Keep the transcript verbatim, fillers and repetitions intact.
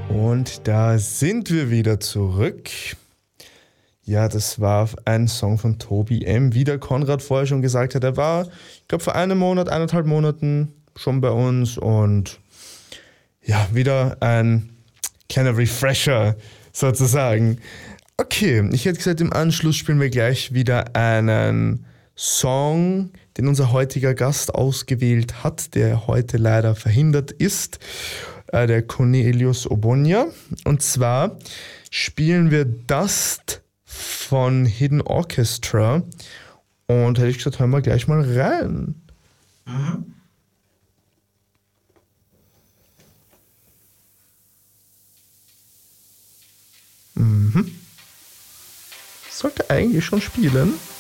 Und da sind wir wieder zurück. Ja, das war ein Song von Toby M. Wie der Konrad vorher schon gesagt hat, er war, ich glaube, vor einem Monat, eineinhalb Monaten schon bei uns und ja, wieder ein kleiner Refresher sozusagen. Okay, ich hätte gesagt, im Anschluss spielen wir gleich wieder einen Song, den unser heutiger Gast ausgewählt hat, der heute leider verhindert ist, äh, der Cornelius Obonia. Und zwar spielen wir Dust von Hidden Orchestra. Und hätte ich gesagt, hören wir gleich mal rein. Mhm. Mhm. Sollte eigentlich schon spielen.